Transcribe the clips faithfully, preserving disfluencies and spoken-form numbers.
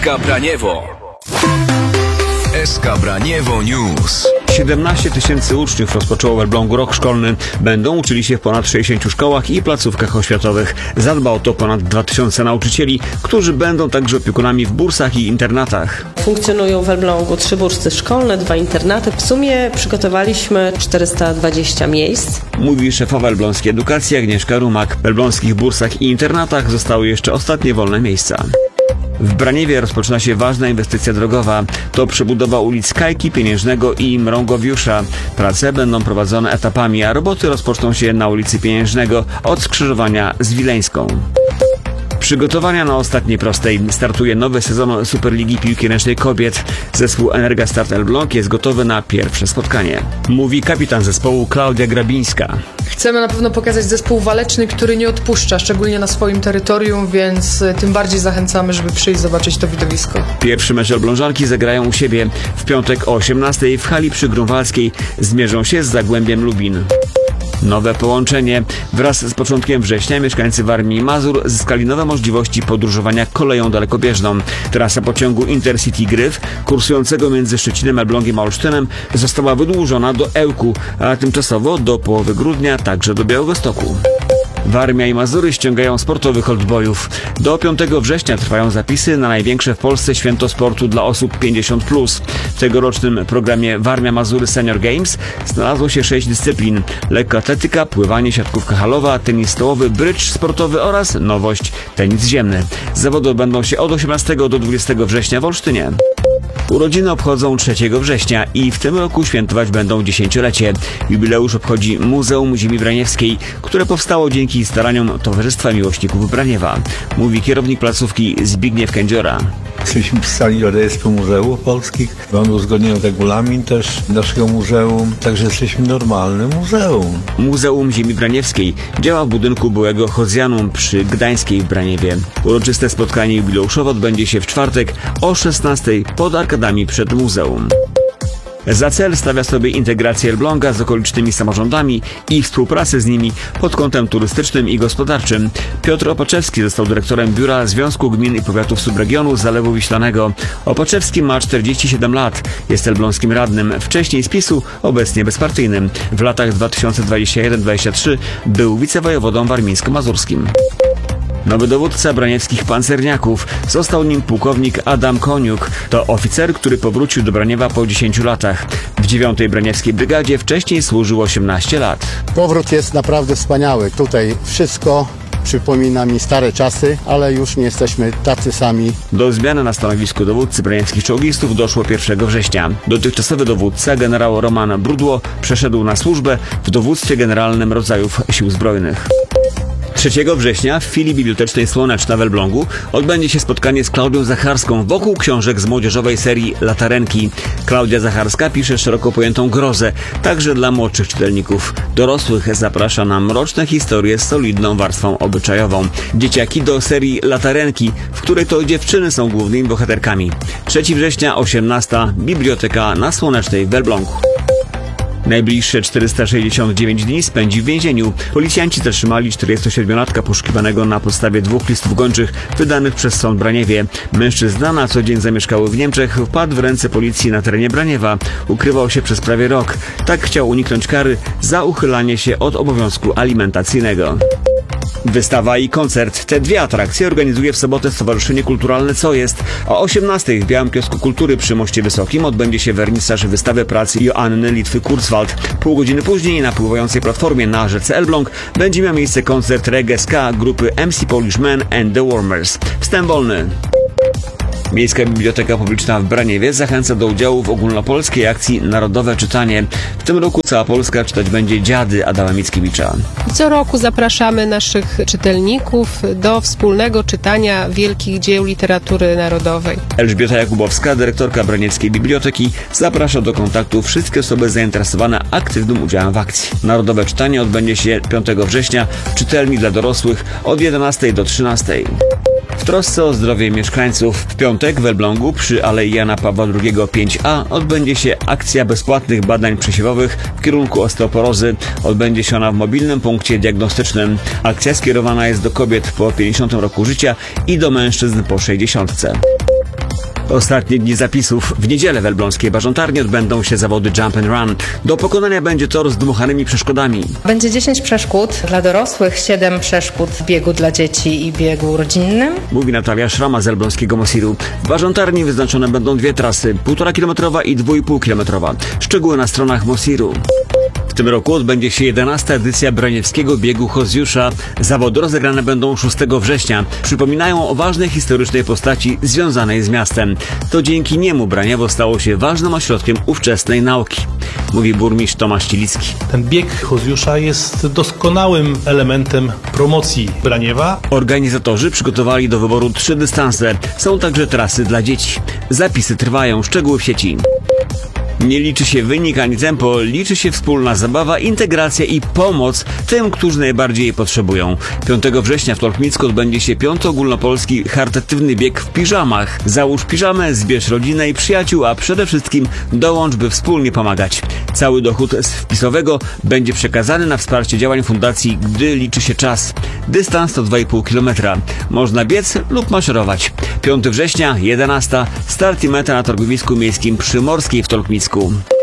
S K Braniewo. S K Braniewo News. siedemnaście tysięcy uczniów rozpoczęło w Elblągu rok szkolny. Będą uczyli się w ponad sześćdziesięciu szkołach i placówkach oświatowych. Zadba o to ponad dwa tysiące nauczycieli, którzy będą także opiekunami w bursach i internatach. Funkcjonują w Elblągu trzy bursy szkolne, dwa internaty. W sumie przygotowaliśmy czterysta dwadzieścia miejsc. Mówi szefowa elbląskiej edukacji Agnieszka Rumak. W elbląskich bursach i internatach zostały jeszcze ostatnie wolne miejsca. W Braniewie rozpoczyna się ważna inwestycja drogowa. To przebudowa ulic Kajki, Pieniężnego i Mrągowiusza. Prace będą prowadzone etapami, a roboty rozpoczną się na ulicy Pieniężnego od skrzyżowania z Wileńską. Przygotowania na ostatniej prostej. Startuje nowy sezon Superligi Piłki Ręcznej Kobiet. Zespół Energastart Elbląg jest gotowy na pierwsze spotkanie. Mówi kapitan zespołu Klaudia Grabińska. Chcemy na pewno pokazać zespół waleczny, który nie odpuszcza, szczególnie na swoim terytorium, więc tym bardziej zachęcamy, żeby przyjść zobaczyć to widowisko. Pierwszy mecz Elblążanki zagrają u siebie. W piątek o osiemnastej w hali przy Grunwaldzkiej zmierzą się z Zagłębiem Lubin. Nowe połączenie. Wraz z początkiem września mieszkańcy Warmii i Mazur zyskali nowe możliwości podróżowania koleją dalekobieżną. Trasa pociągu Intercity Gryf, kursującego między Szczecinem, Elblągiem a Olsztynem, została wydłużona do Ełku, a tymczasowo do połowy grudnia także do Białegostoku. Warmia i Mazury ściągają sportowych oldboyów. Do piątego września trwają zapisy na największe w Polsce święto sportu dla osób pięćdziesiąt plus. W tegorocznym programie Warmia Mazury Senior Games znalazło się sześć dyscyplin: lekkoatletyka, pływanie, siatkówka halowa, tenis stołowy, brydż sportowy oraz nowość tenis ziemny. Zawody odbędą się od osiemnastego do dwudziestego września w Olsztynie. Urodziny obchodzą trzeciego września i w tym roku świętować będą dziesięciolecie. Jubileusz obchodzi Muzeum Ziemi Braniewskiej, które powstało dzięki staraniom Towarzystwa Miłośników Braniewa. Mówi kierownik placówki Zbigniew Kędziora. Jesteśmy wpisani do rejestru muzeów polskich. Mamy uzgodniony regulamin też naszego muzeum, także jesteśmy normalnym muzeum. Muzeum Ziemi Braniewskiej działa w budynku byłego Hozjanum przy Gdańskiej w Braniewie. Uroczyste spotkanie jubileuszowe odbędzie się w czwartek o szesnastej pod arkadami przed muzeum. Za cel stawia sobie integrację Elbląga z okolicznymi samorządami i współpracę z nimi pod kątem turystycznym i gospodarczym. Piotr Opaczewski został dyrektorem Biura Związku Gmin i Powiatów Subregionu Zalewu Wiślanego. Opaczewski ma czterdzieści siedem lat. Jest elbląskim radnym, wcześniej z PiSu, obecnie bezpartyjnym. W latach dwa tysiące dwudziestym pierwszym do dwudziestego trzeciego był wicewojewodą warmińsko-mazurskim. Nowy dowódca braniewskich pancerniaków. Został nim pułkownik Adam Koniuk. To oficer, który powrócił do Braniewa po dziesięciu latach. W dziewiątej Braniewskiej Brygadzie wcześniej służył osiemnaście lat. Powrót jest naprawdę wspaniały. Tutaj wszystko przypomina mi stare czasy, ale już nie jesteśmy tacy sami. Do zmiany na stanowisku dowódcy braniewskich czołgistów doszło pierwszego września. Dotychczasowy dowódca, generał Roman Brudło, przeszedł na służbę w dowództwie generalnym rodzajów sił zbrojnych. trzeciego września w filii bibliotecznej Słoneczna w Elblągu odbędzie się spotkanie z Klaudią Zacharską wokół książek z młodzieżowej serii Latarenki. Klaudia Zacharska pisze szeroko pojętą grozę, także dla młodszych czytelników. Dorosłych zaprasza na mroczne historie z solidną warstwą obyczajową. Dzieciaki do serii Latarenki, w której to dziewczyny są głównymi bohaterkami. trzeciego września, osiemnasta, Biblioteka na Słonecznej w Elblągu. Najbliższe czterysta sześćdziesiąt dziewięć dni spędzi w więzieniu. Policjanci zatrzymali czterdziestosiedmiolatka poszukiwanego na podstawie dwóch listów gończych wydanych przez sąd w Braniewie. Mężczyzna, na co dzień zamieszkały w Niemczech, wpadł w ręce policji na terenie Braniewa. Ukrywał się przez prawie rok. Tak chciał uniknąć kary za uchylanie się od obowiązku alimentacyjnego. Wystawa i koncert. Te dwie atrakcje organizuje w sobotę Stowarzyszenie Kulturalne Co Jest. O osiemnastej w Białym Kiosku Kultury przy Moście Wysokim odbędzie się wernisaż wystawy pracy Joanny Litwy-Kurzwald. Pół godziny później na pływającej platformie na rzece Elbląg będzie miał miejsce koncert reggae ska grupy M C Polish Men and the Warmers. Wstęp wolny. Miejska Biblioteka Publiczna w Braniewie zachęca do udziału w ogólnopolskiej akcji Narodowe Czytanie. W tym roku cała Polska czytać będzie Dziady Adama Mickiewicza. Co roku zapraszamy naszych czytelników do wspólnego czytania wielkich dzieł literatury narodowej. Elżbieta Jakubowska, dyrektorka Braniewskiej Biblioteki, zaprasza do kontaktu wszystkie osoby zainteresowane aktywnym udziałem w akcji. Narodowe Czytanie odbędzie się piątego września w czytelni dla dorosłych od jedenastej do trzynastej. W trosce o zdrowie mieszkańców w piątek w Elblągu przy Alei Jana Pawła drugiego pięć a odbędzie się akcja bezpłatnych badań przesiewowych w kierunku osteoporozy. Odbędzie się ona w mobilnym punkcie diagnostycznym. Akcja skierowana jest do kobiet po pięćdziesiątym roku życia i do mężczyzn po sześćdziesiątce. Ostatnie dni zapisów. W niedzielę w elbląskiej Barzątarni odbędą się zawody Jump and Run. Do pokonania będzie tor z dmuchanymi przeszkodami. Będzie dziesięć przeszkód dla dorosłych, siedem przeszkód w biegu dla dzieci i biegu rodzinnym. Mówi Natalia Szrama z elbląskiego Mosiru. W Barzątarni wyznaczone będą dwie trasy, półtora kilometrowa i dwu i pół kilometrowa. Szczegóły na stronach Mosiru. W tym roku odbędzie się jedenasta edycja braniewskiego biegu Hozjusza. Zawody rozegrane będą szóstego września. Przypominają o ważnej historycznej postaci związanej z miastem. To dzięki niemu Braniewo stało się ważnym ośrodkiem ówczesnej nauki. Mówi burmistrz Tomasz Cielicki. Ten bieg Hozjusza jest doskonałym elementem promocji Braniewa. Organizatorzy przygotowali do wyboru trzy dystanse. Są także trasy dla dzieci. Zapisy trwają, szczegóły w sieci. Nie liczy się wynik ani tempo, liczy się wspólna zabawa, integracja i pomoc tym, którzy najbardziej jej potrzebują. piątego września w Tolkmicku odbędzie się piąty ogólnopolski charytatywny bieg w piżamach. Załóż piżamę, zbierz rodzinę i przyjaciół, a przede wszystkim dołącz, by wspólnie pomagać. Cały dochód z wpisowego będzie przekazany na wsparcie działań fundacji Gdy liczy się czas. Dystans to dwa i pół kilometra. Można biec lub maszerować. piątego września, jedenasta, start i meta na targowisku miejskim Przymorskiej w Tolkmicku.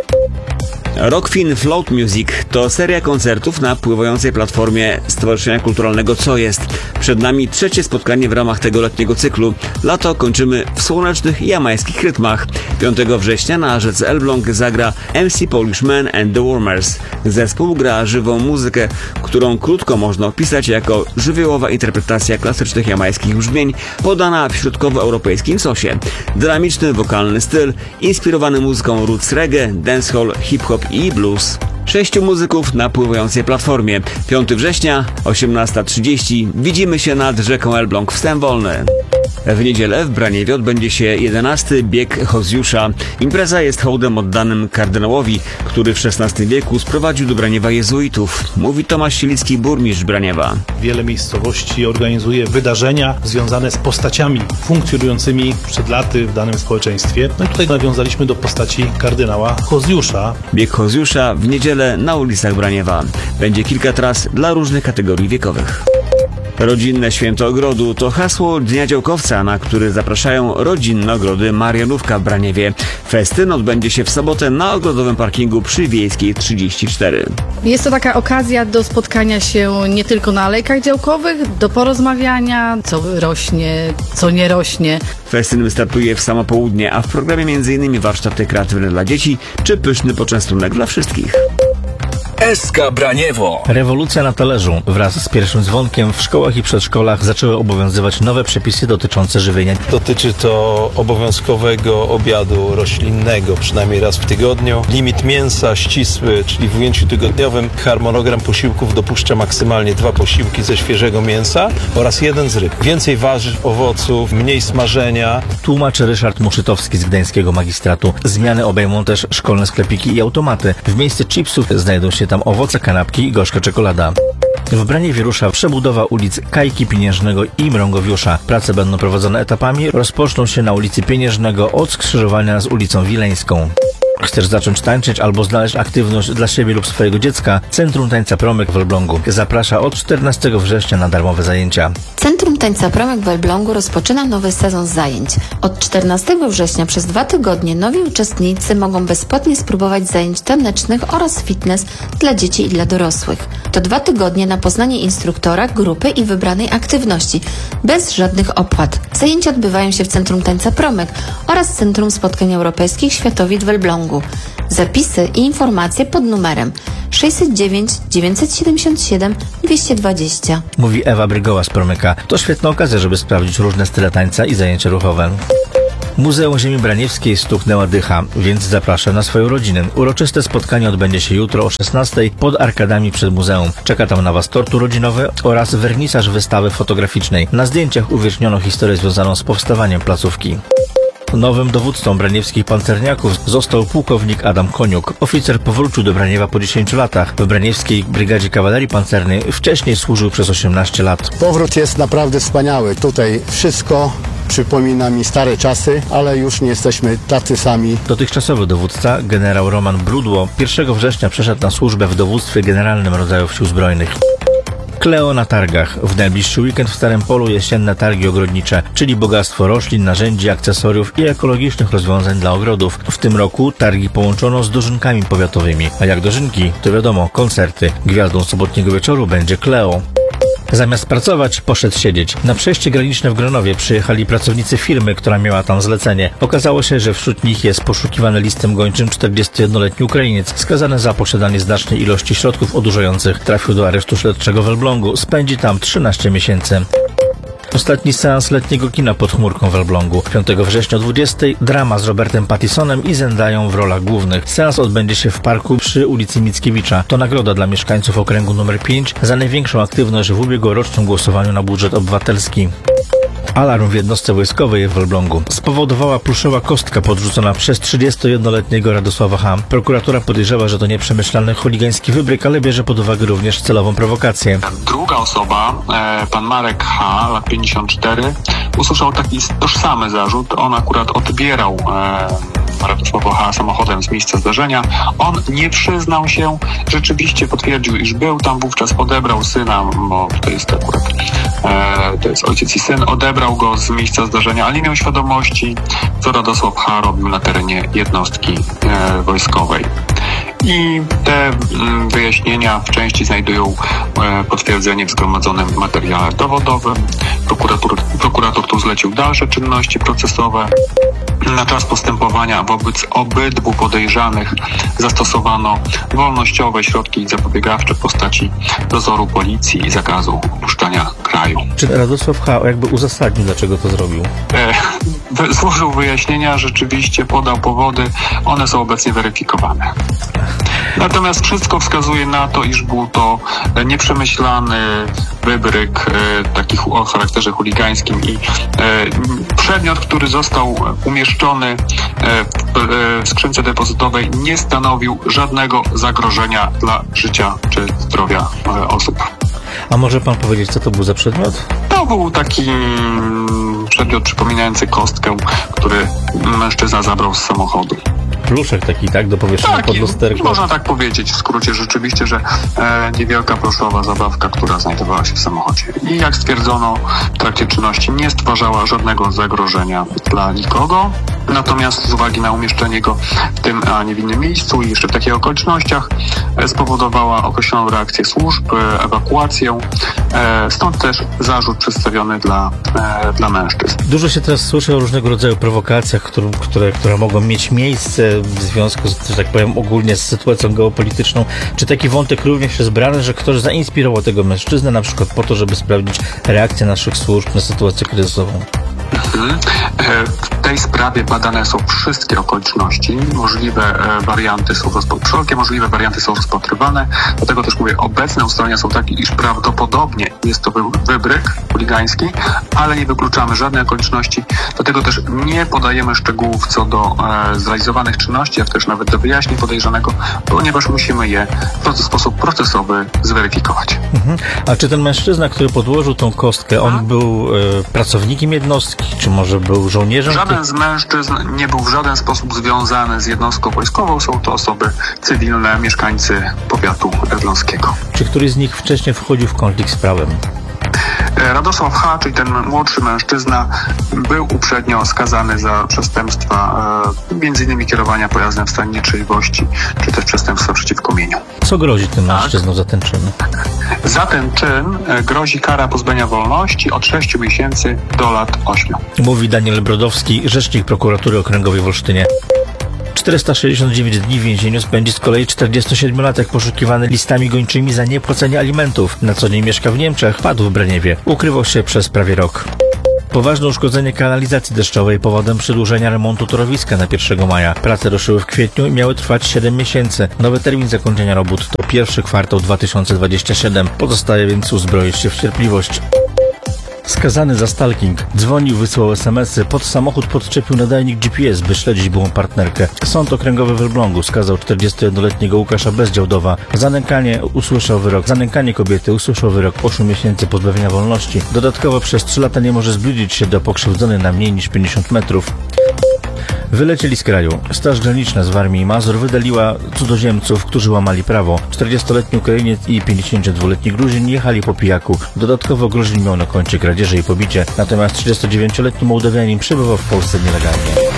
Rockfin Float Music to seria koncertów na pływającej platformie Stowarzyszenia Kulturalnego Co Jest. Przed nami trzecie spotkanie w ramach tego letniego cyklu. Lato kończymy w słonecznych jamajskich rytmach. piątego września na rzece Elbląg zagra M C Polishman and the Warmers. Zespół gra żywą muzykę, którą krótko można opisać jako żywiołowa interpretacja klasycznych jamajskich brzmień podana w środkowoeuropejskim sosie. Dynamiczny wokalny styl, inspirowany muzyką roots reggae, dancehall, hip-hop i blues. Sześciu muzyków na pływającej platformie. piątego września, osiemnasta trzydzieści. Widzimy się nad rzeką Elbląg, wstęp wolny. W niedzielę w Braniewie odbędzie się jedenasty bieg Hozjusza. Impreza jest hołdem oddanym kardynałowi, który w szesnastym wieku sprowadził do Braniewa jezuitów. Mówi Tomasz Cielicki, burmistrz Braniewa. Wiele miejscowości organizuje wydarzenia związane z postaciami funkcjonującymi przed laty w danym społeczeństwie. No i tutaj nawiązaliśmy do postaci kardynała Hozjusza. Bieg Hozjusza w niedzielę na ulicach Braniewa. Będzie kilka tras dla różnych kategorii wiekowych. Rodzinne Święto Ogrodu to hasło Dnia Działkowca, na który zapraszają rodzinne ogrody Marianówka w Braniewie. Festyn odbędzie się w sobotę na ogrodowym parkingu przy Wiejskiej trzydzieści cztery. Jest to taka okazja do spotkania się nie tylko na alejkach działkowych, do porozmawiania, co rośnie, co nie rośnie. Festyn wystartuje w samo południe, a w programie m.in. warsztaty kreatywne dla dzieci czy pyszny poczęstunek dla wszystkich. S K Braniewo. Rewolucja na talerzu. Wraz z pierwszym dzwonkiem w szkołach i przedszkolach zaczęły obowiązywać nowe przepisy dotyczące żywienia. Dotyczy to obowiązkowego obiadu roślinnego, przynajmniej raz w tygodniu. Limit mięsa ścisły, czyli w ujęciu tygodniowym harmonogram posiłków dopuszcza maksymalnie dwa posiłki ze świeżego mięsa oraz jeden z ryb. Więcej warzyw, owoców, mniej smażenia. Tłumaczy Ryszard Muszytowski z Gdańskiego Magistratu. Zmiany obejmą też szkolne sklepiki i automaty. W miejsce chipsów znajdą się tam owoce, kanapki i gorzka czekolada. W Braniewie rusza przebudowa ulic Kajki, Pieniężnego i Mrągowiusza. Prace będą prowadzone etapami. Rozpoczną się na ulicy Pieniężnego od skrzyżowania z ulicą Wileńską. Chcesz zacząć tańczyć albo znaleźć aktywność dla siebie lub swojego dziecka? Centrum Tańca Promyk w Elblągu zaprasza od czternastego września na darmowe zajęcia. Centrum Tańca Promyk w Elblągu rozpoczyna nowy sezon zajęć. Od czternastego września przez dwa tygodnie nowi uczestnicy mogą bezpłatnie spróbować zajęć tanecznych oraz fitness dla dzieci i dla dorosłych. To dwa tygodnie na poznanie instruktora, grupy i wybranej aktywności, bez żadnych opłat. Zajęcia odbywają się w Centrum Tańca Promyk oraz Centrum Spotkań Europejskich Światowit w Elblągu. Zapisy i informacje pod numerem sześćset dziewięć dziewięćset siedemdziesiąt siedem dwieście dwadzieścia. Mówi Ewa Brygoła z Promyka. To świetna okazja, żeby sprawdzić różne style tańca i zajęcia ruchowe. Muzeum Ziemi Braniewskiej stuknęła dycha, więc zaprasza na swoją rodzinę. Uroczyste spotkanie odbędzie się jutro o szesnastej pod arkadami przed muzeum. Czeka tam na Was tort urodzinowy oraz wernisaż wystawy fotograficznej. Na zdjęciach uwieczniono historię związaną z powstawaniem placówki. Nowym dowódcą braniewskich pancerniaków został pułkownik Adam Koniuk. Oficer powrócił do Braniewa po dziesięciu latach. W Braniewskiej Brygadzie Kawalerii Pancernej wcześniej służył przez osiemnaście lat. Powrót jest naprawdę wspaniały. Tutaj wszystko przypomina mi stare czasy, ale już nie jesteśmy tacy sami. Dotychczasowy dowódca, generał Roman Brudło, pierwszego września przeszedł na służbę w dowództwie generalnym rodzajów Sił Zbrojnych. Kleo na targach. W najbliższy weekend w Starym Polu jesienne targi ogrodnicze, czyli bogactwo roślin, narzędzi, akcesoriów i ekologicznych rozwiązań dla ogrodów. W tym roku targi połączono z dożynkami powiatowymi. A jak dożynki, to wiadomo, koncerty. Gwiazdą sobotniego wieczoru będzie Kleo. Zamiast pracować, poszedł siedzieć. Na przejście graniczne w Gronowie przyjechali pracownicy firmy, która miała tam zlecenie. Okazało się, że wśród nich jest poszukiwany listem gończym czterdziestojednoletni Ukrainiec, skazany za posiadanie znacznej ilości środków odurzających. Trafił do aresztu śledczego w Elblągu. Spędzi tam trzynaście miesięcy. Ostatni seans letniego kina pod chmurką w Elblągu. piątego września o dwudziestej drama z Robertem Pattisonem i Zendają w rolach głównych. Seans odbędzie się w parku przy ulicy Mickiewicza. To nagroda dla mieszkańców okręgu numer pięć za największą aktywność w ubiegłorocznym głosowaniu na budżet obywatelski. Alarm w jednostce wojskowej w Elblągu spowodowała pluszowa kostka podrzucona przez trzydziestojednoletniego Radosława H. Prokuratura podejrzewa, że to nieprzemyślany chuligański wybryk, ale bierze pod uwagę również celową prowokację. Druga osoba, pan Marek H., lat pięćdziesiąt cztery, usłyszał taki tożsamy zarzut. On akurat odbierał Radosława H. samochodem z miejsca zdarzenia. On nie przyznał się, rzeczywiście potwierdził, iż był tam wówczas, odebrał syna, bo to jest akurat e, to jest ojciec i syn, odebrał go z miejsca zdarzenia, ale nie miał świadomości, co Radosław H. robił na terenie jednostki e, wojskowej. I te mm, wyjaśnienia w części znajdują e, potwierdzenie w zgromadzonym materiale dowodowym. Prokurator, prokurator tu zlecił dalsze czynności procesowe. Na czas postępowania wobec obydwu podejrzanych zastosowano wolnościowe środki zapobiegawcze w postaci dozoru policji i zakazu opuszczania kraju. Czy Radosław H. jakby uzasadnił, dlaczego to zrobił? E, złożył wyjaśnienia, rzeczywiście podał powody, one są obecnie weryfikowane. Natomiast wszystko wskazuje na to, iż był to nieprzemyślany wybryk e, takich o charakterze chuligańskim i e, przedmiot, który został umieszczony e, w, e, w skrzynce depozytowej, nie stanowił żadnego zagrożenia dla życia czy zdrowia e, osób. A może pan powiedzieć, co to był za przedmiot? To był taki przedmiot przypominający kostkę, który mężczyzna zabrał z samochodu. Pluszek taki, tak? Do powieszenia tak, pod lusterką. Można tak powiedzieć w skrócie rzeczywiście, że e, niewielka pluszowa zabawka, która znajdowała się w samochodzie. I jak stwierdzono w trakcie czynności, nie stwarzała żadnego zagrożenia dla nikogo. Natomiast z uwagi na umieszczenie go w tym, a nie w innym miejscu i jeszcze w takich okolicznościach e, spowodowała określoną reakcję służb, e, ewakuację. E, stąd też zarzut przedstawiony dla, e, dla mężczyzn. Dużo się teraz słyszy o różnego rodzaju prowokacjach, które, które, które mogą mieć miejsce w związku z, że tak powiem, ogólnie z sytuacją geopolityczną. Czy taki wątek również jest brany, że ktoś zainspirował tego mężczyznę na przykład po to, żeby sprawdzić reakcję naszych służb na sytuację kryzysową? Mhm. W tej sprawie badane są wszystkie okoliczności, możliwe warianty są rozpatrywane, wszelkie możliwe warianty są rozpatrywane, dlatego też mówię, obecne ustalenia są takie, iż prawdopodobnie jest to wybryk chuligański, ale nie wykluczamy żadnej okoliczności, dlatego też nie podajemy szczegółów co do e, zrealizowanych czynności, jak też nawet do wyjaśnień podejrzanego, ponieważ musimy je w sposób procesowy zweryfikować. Mhm. A czy ten mężczyzna, który podłożył tą kostkę, on był e, pracownikiem jednostki, czy może był żołnierzem? Żaden z mężczyzn nie był w żaden sposób związany z jednostką wojskową. Są to osoby cywilne, mieszkańcy powiatu elbląskiego. Czy któryś z nich wcześniej wchodził w konflikt z prawem? Radosław H., czyli ten młodszy mężczyzna, był uprzednio skazany za przestępstwa e, między innymi kierowania pojazdem w stanie nietrzeźwości, czy też przestępstwa przeciwko mieniu. Co grozi tym tak? mężczyznom za ten czyn? Za ten czyn e, grozi kara pozbawienia wolności od sześciu miesięcy do lat ośmiu. Mówi Daniel Brodowski, rzecznik prokuratury okręgowej w Olsztynie. czterysta sześćdziesiąt dziewięć dni w więzieniu spędzi z kolei czterdziestosiedmiolatek poszukiwany listami gończymi za niepłacenie alimentów. Na co dzień mieszka w Niemczech, padł w Braniewie. Ukrywał się przez prawie rok. Poważne uszkodzenie kanalizacji deszczowej powodem przedłużenia remontu torowiska na pierwszego maja. Prace ruszyły w kwietniu i miały trwać siedem miesięcy. Nowy termin zakończenia robót to pierwszy kwartał dwa tysiące dwudziesty siódmy. Pozostaje więc uzbroić się w cierpliwość. Skazany za stalking. Dzwonił, wysłał es em esy, pod samochód podczepił nadajnik G P S, by śledzić byłą partnerkę. Sąd okręgowy w Elblągu skazał czterdziestojednoletniego Łukasza Bezdziałdowa. Za nękanie usłyszał wyrok. Za nękanie kobiety usłyszał wyrok osiem miesięcy pozbawienia wolności. Dodatkowo przez trzy lata nie może zbliżyć się do pokrzywdzonej na mniej niż pięćdziesiąt metrów. Wylecieli z kraju. Straż Graniczna z Warmii i Mazur wydaliła cudzoziemców, którzy łamali prawo. czterdziestoletni Ukrainiec i pięćdziesięciodwuletni Gruzin jechali po pijaku. Dodatkowo Gruzin miał na koncie kradzieże i pobicie, natomiast trzydziestodziewięcioletni Mołdawianin przebywał w Polsce nielegalnie.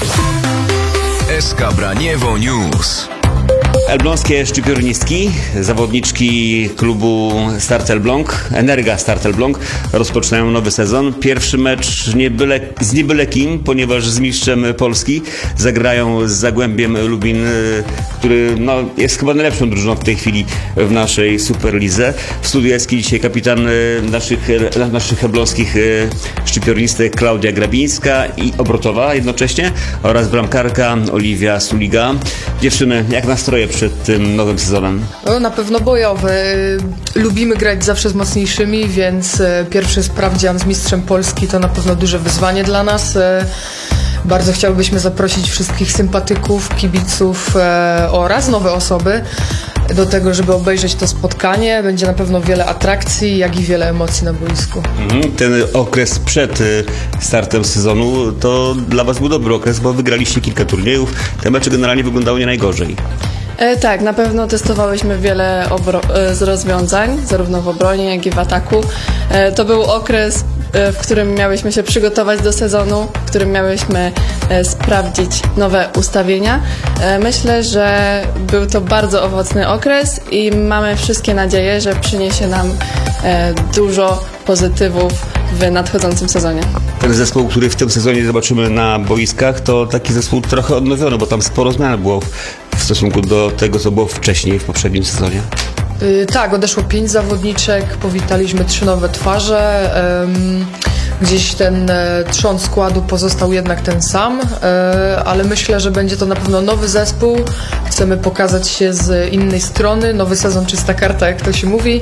S K Braniewo News. Elbląskie szczypiornistki, zawodniczki klubu Start Elbląg, Energa Start Elbląg, rozpoczynają nowy sezon. Pierwszy mecz nie byle, z nie byle kim, ponieważ z mistrzem Polski zagrają z Zagłębiem Lubin, który no, jest chyba najlepszą drużyną w tej chwili w naszej Superlidze. W studiu jest dzisiaj kapitan naszych, naszych elbląskich szczypiornistek Klaudia Grabińska i obrotowa jednocześnie oraz bramkarka Oliwia Suliga. Dziewczyny, jak nastroje przed tym nowym sezonem? No, na pewno bojowy. Lubimy grać zawsze z mocniejszymi, więc pierwszy sprawdzian z mistrzem Polski to na pewno duże wyzwanie dla nas. Bardzo chciałbyśmy zaprosić wszystkich sympatyków, kibiców oraz nowe osoby do tego, żeby obejrzeć to spotkanie. Będzie na pewno wiele atrakcji, jak i wiele emocji na boisku. Mhm. Ten okres przed startem sezonu to dla Was był dobry okres, bo wygraliście kilka turniejów. Te mecze generalnie wyglądały nie najgorzej. E, tak, na pewno testowałyśmy wiele obro- z rozwiązań, zarówno w obronie, jak i w ataku. E, to był okres, e, w którym miałyśmy się przygotować do sezonu, w którym miałyśmy e, sprawdzić nowe ustawienia. E, myślę, że był to bardzo owocny okres i mamy wszystkie nadzieję, że przyniesie nam e, dużo pozytywów w nadchodzącym sezonie. Ten zespół, który w tym sezonie zobaczymy na boiskach, to taki zespół trochę odnowiony, bo tam sporo zmian było w stosunku do tego, co było wcześniej w poprzednim sezonie. Yy, tak, odeszło pięć zawodniczek, powitaliśmy trzy nowe twarze. Ym, gdzieś ten e, trzon składu pozostał jednak ten sam, e, ale myślę, że będzie to na pewno nowy zespół. Chcemy pokazać się z innej strony, nowy sezon czysta karta, jak to się mówi.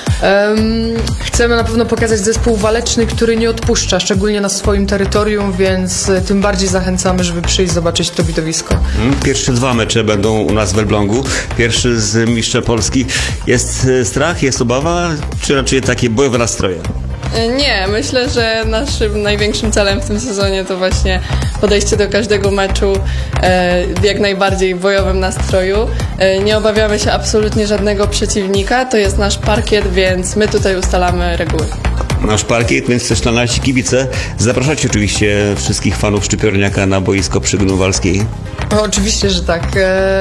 Um, chcemy na pewno pokazać zespół waleczny, który nie odpuszcza, szczególnie na swoim terytorium, więc tym bardziej zachęcamy, żeby przyjść zobaczyć to widowisko. Pierwsze dwa mecze będą u nas w Elblągu. Pierwszy z mistrzem Polski. Jest strach, jest obawa, czy raczej takie bojowe nastroje? Nie, myślę, że naszym największym celem w tym sezonie to właśnie podejście do każdego meczu w jak najbardziej bojowym nastroju. Nie obawiamy się absolutnie żadnego przeciwnika, to jest nasz parkiet, więc my tutaj ustalamy reguły. Nasz parkiet, więc też na nasi kibice. Zapraszać oczywiście wszystkich fanów Szczypiorniaka na boisko przy Grunwaldzkiej. No, oczywiście, że tak.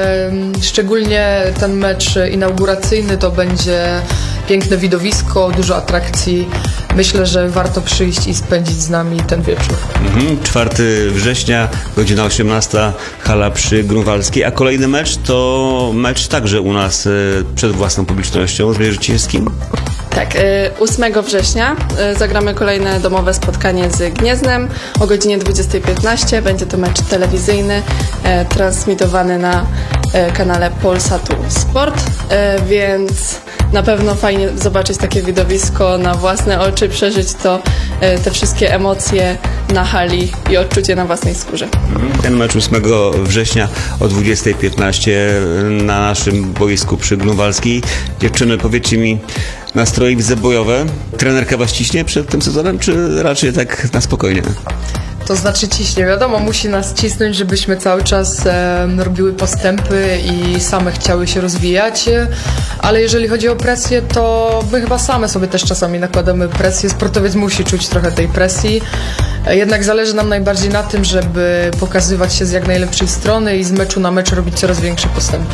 Szczególnie ten mecz inauguracyjny to będzie piękne widowisko, dużo atrakcji. Myślę, że warto przyjść i spędzić z nami ten wieczór. Mhm. czwartego września, godzina osiemnasta, hala przy Grunwaldzkiej, a kolejny mecz to mecz także u nas przed własną publicznością. Zmierzycie się z kim? Tak, ósmego września zagramy kolejne domowe spotkanie z Gnieznem o godzinie dwudziestej piętnaście. Będzie to mecz telewizyjny, transmitowany na kanale Polsatu Sport, więc na pewno fajnie zobaczyć takie widowisko na własne oczy, przeżyć to, te wszystkie emocje na hali i odczucie na własnej skórze. Ten mecz ósmego września o dwudziestej piętnaście na naszym boisku przy Grunwaldzkiej. Dziewczyny, powiedzcie mi, nastroje widzę bojowe. Trenerka Was ciśnie przed tym sezonem, czy raczej tak na spokojnie? To znaczy ciśnie, wiadomo, musi nas cisnąć, żebyśmy cały czas e, robiły postępy i same chciały się rozwijać, ale jeżeli chodzi o presję, to my chyba same sobie też czasami nakładamy presję. Sportowiec musi czuć trochę tej presji, jednak zależy nam najbardziej na tym, żeby pokazywać się z jak najlepszej strony i z meczu na mecz robić coraz większe postępy.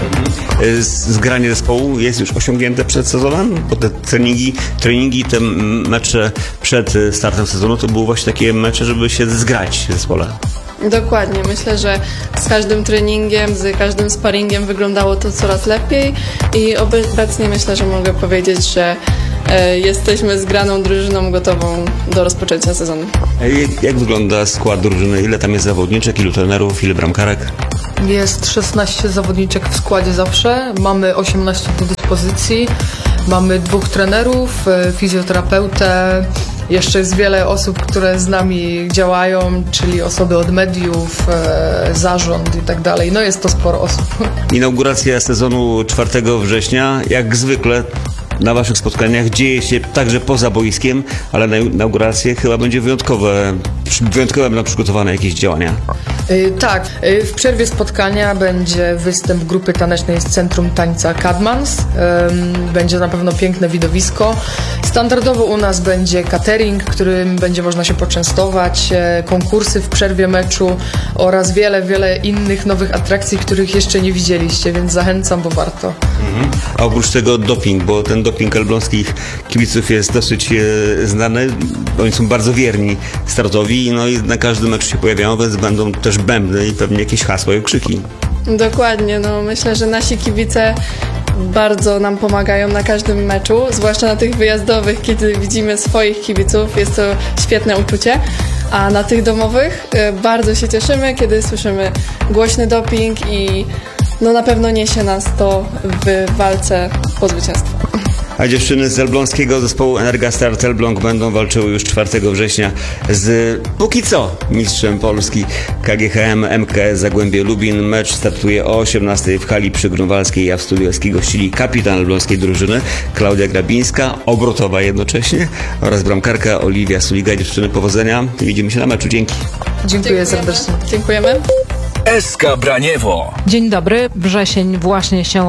Zgranie zespołu jest już osiągnięte przed sezonem, bo te treningi, treningi, te mecze przed startem sezonu to były właśnie takie mecze, żeby się zgrać w zespole. Dokładnie. Myślę, że z każdym treningiem, z każdym sparingiem wyglądało to coraz lepiej i obecnie myślę, że mogę powiedzieć, że e, jesteśmy zgraną drużyną gotową do rozpoczęcia sezonu. Jak, jak wygląda skład drużyny? Ile tam jest zawodniczek, ilu trenerów, ile bramkarek? Jest szesnaście zawodniczek w składzie zawsze, mamy osiemnaście do dyspozycji, mamy dwóch trenerów, fizjoterapeutę, jeszcze jest wiele osób, które z nami działają, czyli osoby od mediów, e, zarząd i tak dalej. No jest to sporo osób. Inauguracja sezonu czwartego września, jak zwykle na Waszych spotkaniach dzieje się także poza boiskiem, ale na inaugurację chyba będzie wyjątkowe wyjątkowe będą przygotowane jakieś działania? Y, tak, y, w przerwie spotkania będzie występ grupy tanecznej z Centrum Tańca Kadmans. Ym, będzie na pewno piękne widowisko. Standardowo u nas będzie catering, którym będzie można się poczęstować, e, konkursy w przerwie meczu oraz wiele, wiele innych nowych atrakcji, których jeszcze nie widzieliście, więc zachęcam, bo warto. Mhm. A oprócz tego doping, bo ten doping elbląskich kibiców jest dosyć e, znany. Oni są bardzo wierni startowi, no i na każdym meczu się pojawiają, więc będą też bębny i pewnie jakieś hasła i krzyki. Dokładnie, no myślę, że nasi kibice bardzo nam pomagają na każdym meczu, zwłaszcza na tych wyjazdowych, kiedy widzimy swoich kibiców, jest to świetne uczucie, a na tych domowych y, bardzo się cieszymy, kiedy słyszymy głośny doping i no na pewno niesie nas to w walce po zwycięstwo. A dziewczyny z elbląskiego zespołu Energa Start Elbląg będą walczyły już czwartego września z póki co mistrzem Polski K G H M M K S Zagłębie Lubin. Mecz startuje o osiemnastej w hali przy Grunwaldzkiej, a w studiu Eski gościli kapitan elbląskiej drużyny Klaudia Grabińska, obrotowa jednocześnie, oraz bramkarka Oliwia Suliga. Dziewczyny, powodzenia i widzimy się na meczu. Dzięki. Dziękuję serdecznie. Dziękujemy. S K Braniewo. Dzień dobry. Wrzesień właśnie się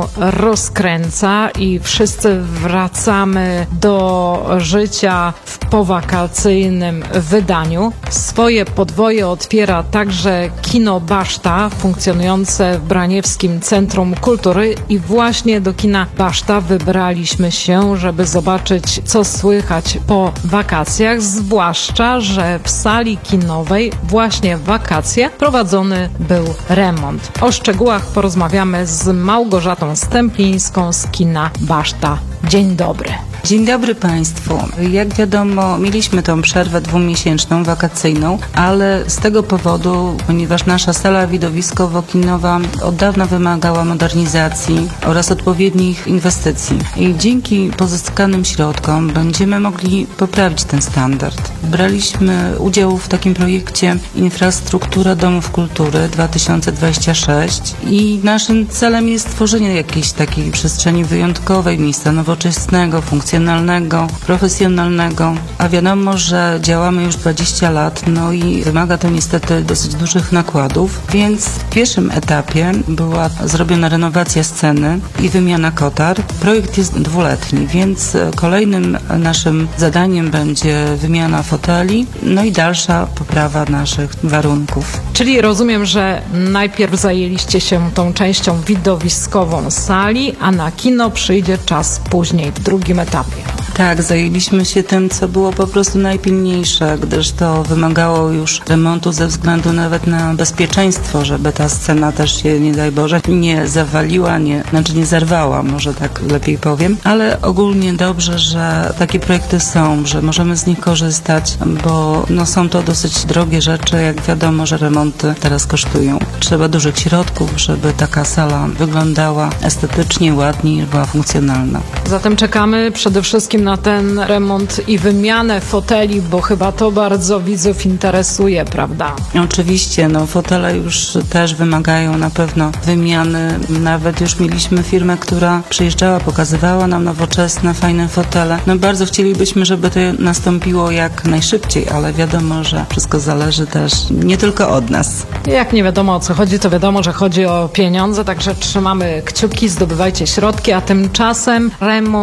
rozkręca i wszyscy wracamy do życia w powakacyjnym wydaniu. Swoje podwoje otwiera także kino Baszta, funkcjonujące w Braniewskim Centrum Kultury, i właśnie do kina Baszta wybraliśmy się, żeby zobaczyć, co słychać po wakacjach, zwłaszcza że w sali kinowej właśnie w wakacje prowadzony był remont. O szczegółach porozmawiamy z Małgorzatą Stęplińską z kina Baszta. Dzień dobry. Dzień dobry Państwu. Jak wiadomo, mieliśmy tą przerwę dwumiesięczną, wakacyjną, ale z tego powodu, ponieważ nasza sala widowiskowo-kinowa od dawna wymagała modernizacji oraz odpowiednich inwestycji. I dzięki pozyskanym środkom będziemy mogli poprawić ten standard. Braliśmy udział w takim projekcie Infrastruktura Domów Kultury dwa tysiące dwadzieścia sześć i naszym celem jest tworzenie jakiejś takiej przestrzeni wyjątkowej, miejsca nowoczesnego, funkcjonalnego, profesjonalnego, a wiadomo, że działamy już dwadzieścia lat, no i wymaga to niestety dosyć dużych nakładów, więc w pierwszym etapie była zrobiona renowacja sceny i wymiana kotar. Projekt jest dwuletni, więc kolejnym naszym zadaniem będzie wymiana foteli, no i dalsza poprawa naszych warunków. Czyli rozumiem, że najpierw zajęliście się tą częścią widowiskową sali, a na kino przyjdzie czas później, w drugim etapie. Tak, zajęliśmy się tym, co było po prostu najpilniejsze, gdyż to wymagało już remontu ze względu nawet na bezpieczeństwo, żeby ta scena też się, nie daj Boże, nie zawaliła, nie, znaczy nie zerwała, może tak lepiej powiem, ale ogólnie dobrze, że takie projekty są, że możemy z nich korzystać, bo no, są to dosyć drogie rzeczy, jak wiadomo, że remonty teraz kosztują. Trzeba dużych środków, żeby taka sala wyglądała estetycznie, ładnie i była funkcjonalna. Zatem czekamy przede wszystkim na ten remont i wymianę foteli, bo chyba to bardzo widzów interesuje, prawda? Oczywiście, no fotele już też wymagają na pewno wymiany. Nawet już mieliśmy firmę, która przyjeżdżała, pokazywała nam nowoczesne, fajne fotele. No bardzo chcielibyśmy, żeby to nastąpiło jak najszybciej, ale wiadomo, że wszystko zależy też nie tylko od nas. Jak nie wiadomo, o co chodzi, to wiadomo, że chodzi o pieniądze, także trzymamy kciuki, zdobywajcie środki, a tymczasem remont